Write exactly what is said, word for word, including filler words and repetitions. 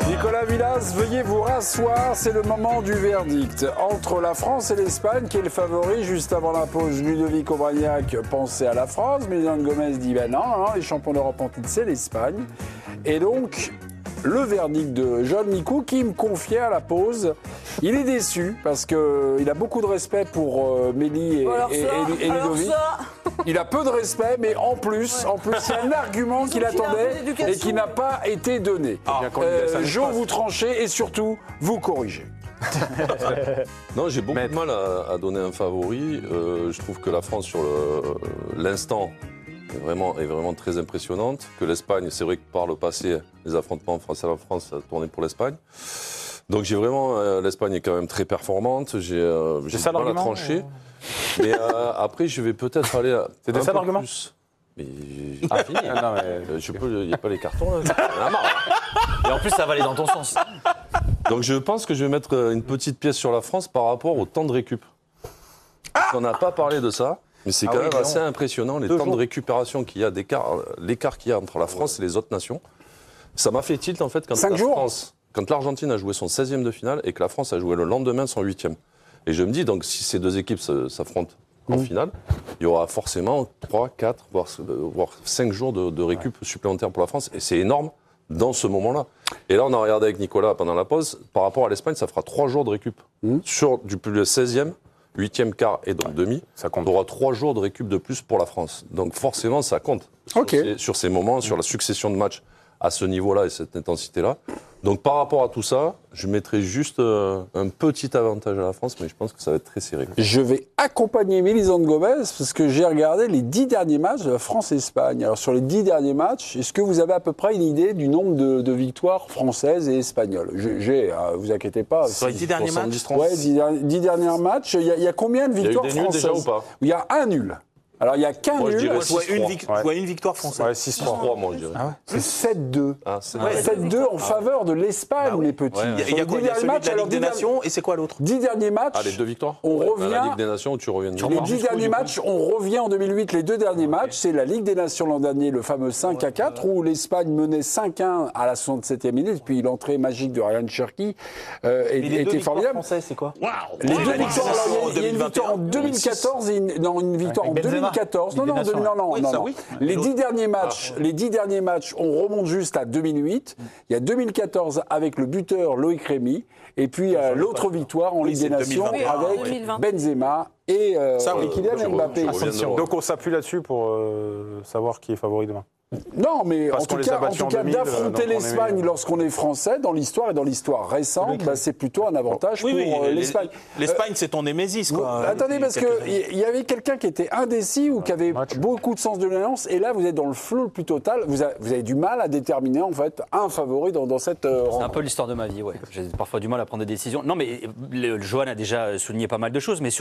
Nicolas Villas, veuillez vous rasseoir, c'est le moment du verdict. Entre la France et l'Espagne, qui est le favori, juste avant la pause, Ludovic Aubragnac pensait à la France, mais Jean Gomez dit ben non, non, les champions d'Europe en titre, c'est l'Espagne. Et donc, le verdict de John Nicou, qui me confiait à la pause, il est déçu, parce qu'il a beaucoup de respect pour euh, Mélie et, alors et, ça, et, et Ludovic. ça. Il a peu de respect, mais en plus, en plus, il y a un argument qu'il attendait et qui n'a pas été donné. Ah, euh, Jo, vous tranchez et surtout, vous corrigez. Non, j'ai beaucoup Maître. de mal à, à donner un favori. Euh, je trouve que la France, sur le- l'instant, est vraiment, est vraiment très impressionnante. Que l'Espagne, c'est vrai que par le passé, les affrontements France à la France, ça a tourné pour l'Espagne. Donc j'ai vraiment, euh, l'Espagne est quand même très performante. J'ai euh, j'ai ça du mal à l'argument, trancher. Mais euh, après, je vais peut-être aller. à- C'était un ça peu l'argument plus. Mais j'ai Ah, pas fini. Ah, non, mais... Euh, je peux, il n'y a pas les cartons là. J'en ai marre. Et en plus, ça va aller dans ton sens. Donc je pense que je vais mettre euh, une petite pièce sur la France par rapport au temps de récup. On n'a pas parlé de ça, mais c'est Ah quand oui, même Léon. assez impressionnant les Deux temps jours. de récupération qu'il y a d'écart, euh, l'écart qu'il y a entre la France et les autres nations. Ça m'a fait tilt en fait quand Cinq la jours. France, quand l'Argentine a joué son seizième de finale et que la France a joué le lendemain son huitième. Et je me dis donc si ces deux équipes se- s'affrontent en Mmh. finale, il y aura forcément trois, quatre, voire, euh, voire cinq jours de, de récup supplémentaires pour la France et c'est énorme dans ce moment-là. Et là, on a regardé avec Nicolas pendant la pause, par rapport à l'Espagne, ça fera trois jours de récup. Mmh. Sur du plus le seizième, huitième, quart et donc demi, ça compte. on aura trois jours de récup de plus pour la France. Donc forcément, ça compte sur, Ok. ces, sur ces moments, sur la succession de matchs à ce niveau-là et cette intensité-là. Donc par rapport à tout ça, je mettrai juste euh, un petit avantage à la France, mais je pense que ça va être très serré. Je vais accompagner Mélisande Gomez parce que j'ai regardé les dix derniers matchs de la France-Espagne. Alors sur les dix derniers matchs, est-ce que vous avez à peu près une idée du nombre de, de victoires françaises et espagnoles? Je- J'ai, euh, vous inquiétez pas. Sur les dix derniers matchs, Ouais, dix, der- dix derniers matchs. Il y, a- il y a combien de Il y a eu victoires des nuls françaises déjà ou pas? Il y a un nul. Alors il y a qu'un Moi, je nul. dirais Moi, je vois six une, trois. vic- Ouais. je vois une victoire française. Ouais, six trois. trois, moi, je dirais. C'est sept deux. Ah, c'est Ouais. sept deux en faveur de l'Espagne, Bah oui. mes petits. Ouais, ouais. Il y a- Sur il y a les quoi dix Il y a derniers celui de matchs, la alors Ligue des dix der- Nations et c'est quoi l'autre? dix derniers matchs. Ah, les deux victoires On Ouais, revient- à la Ligue des Nations où tu reviens. Les dix derniers matchs, on revient en deux mille huit, les deux derniers matchs, c'est la Ligue des Nations l'an dernier, le fameux cinq à quatre, où l'Espagne menait cinq un à la soixante-septième minute, puis l'entrée magique de Ryan Cherki euh, Et les deux était victoires formidable. françaises, c'est quoi? Les deux la Ligue victoires, des alors, Nations il y a- il y a une victoire en deux mille quatorze et une, non, une victoire en Avec Benzema. deux mille quatorze. Non, Ligue non, des en deux mille- non, non, Oui, non, ça, non. oui. Les L'autre. dix derniers matchs, les dix derniers matchs, on remonte juste à deux mille huit. Il y a deux mille quatorze avec le buteur Loïc Rémy, et puis euh, l'autre victoire en Oui, Ligue des c'est Nations deux mille vingt et un, avec deux mille vingt. Benzema et, euh, Ça, oui. et Kylian Je re- Mbappé. je reviens de voir. Donc on s'appuie là-dessus pour euh, savoir qui est favori demain. Non, mais Parce en tout qu'on les cas, a en battus tout en cas deux mille, d'affronter donc on est l'Espagne meilleur. lorsqu'on est français, dans l'histoire et dans l'histoire récente, bah, c'est plutôt un avantage Oui, pour oui, euh, les- l'Espagne. L'Espagne, c'est ton némésis, Bon, quoi. attendez, Depuis parce quelques années. qu'il y avait quelqu'un qui était indécis ou qui avait match. beaucoup de sens de l'alliance, et là, vous êtes dans le flou le plus total. Vous avez, vous avez du mal à déterminer, en fait, un favori dans, dans cette euh, C'est un rencontre. peu l'histoire de ma vie, ouais. J'ai parfois du mal à prendre des décisions. Non, mais le, Johan a déjà souligné pas mal de choses, mais